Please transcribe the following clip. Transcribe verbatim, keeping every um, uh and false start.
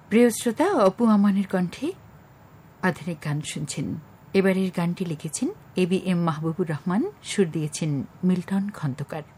প্রিয় শ্রোতা, অপু আমানের কণ্ঠে আধুনিক গান শুনছেন। এবারের গানটি লিখেছেন A B M Mahbubur Rahman, সুর দিয়েছেন মিল্টন খন্দকার।